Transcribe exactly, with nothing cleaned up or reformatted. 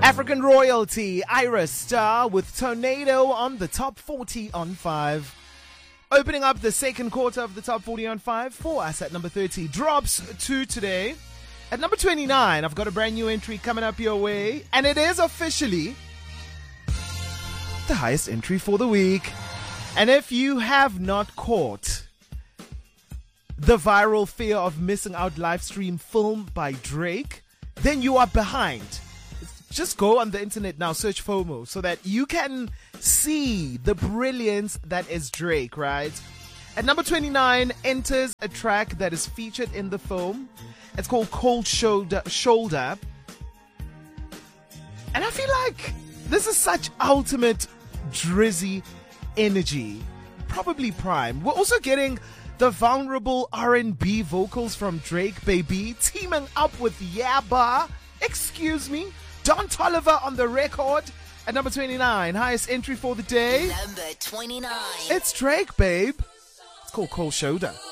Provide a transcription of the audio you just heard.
African royalty, Ira Star with Tornado on the top forty on five. Opening up the second quarter of the top forty on five for us at number thirty. Drops two today. At number twenty-nine, I've got a brand new entry coming up your way, and it is officially the highest entry for the week. And if you have not caught the viral fear of missing out live stream film by Drake, then you are behind. Just go on the internet now, search FOMO, so that you can see the brilliance that is Drake, right? At number twenty-nine enters a track that is featured in the film. It's called Cold Shoulder. Shoulder. And I feel like this is such ultimate Drizzy energy. Probably prime. We're also getting the vulnerable R and B vocals from Drake, baby, teaming up with Yaba. Excuse me. Don Toliver on the record at number twenty-nine. Highest entry for the day. Number twenty-nine. It's Drake, babe. It's called Cold Shoulder.